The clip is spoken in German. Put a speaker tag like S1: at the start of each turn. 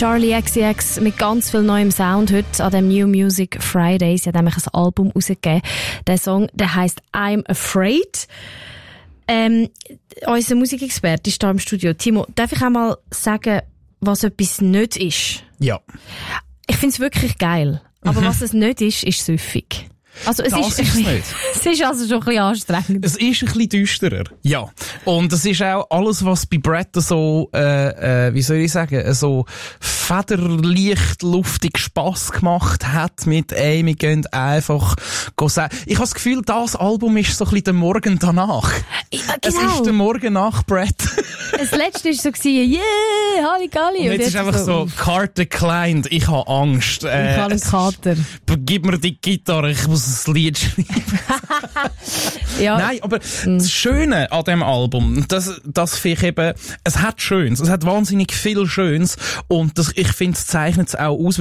S1: Charli XCX mit ganz viel neuem Sound heute an dem New Music Friday. Sie hat nämlich ein Album rausgegeben. Der Song, der heisst I'm Afraid. Unser Musikexperte ist hier im Studio. Timo, darf ich auch mal sagen, was etwas nicht ist?
S2: Ja.
S1: Ich finde es wirklich geil. Aber was es nicht ist, ist süffig. Also es ist
S2: nicht.
S1: Es ist also schon ein bisschen anstrengend.
S2: Es ist ein bisschen düsterer. Ja. Und es ist auch alles, was bei Brett so, wie soll ich sagen, so federleicht, luftig Spass gemacht hat mit, wir gehen einfach sagen. Ich habe das Gefühl, das Album ist so ein bisschen der Morgen danach.
S1: Ja, genau.
S2: Es ist der Morgen nach Brett.
S1: Das letzte war so, yeah, Halligalli.
S2: Und jetzt ist einfach so, Card declined, ich habe Angst.
S1: Ich habe einen Kater.
S2: Gib mir die Gitarre, ich muss ein Lied schreiben.
S1: Ja.
S2: Nein, aber das Schöne an dem Album, das finde ich eben, es hat Schönes, es hat wahnsinnig viel Schönes und ich finde, es zeichnet es auch aus.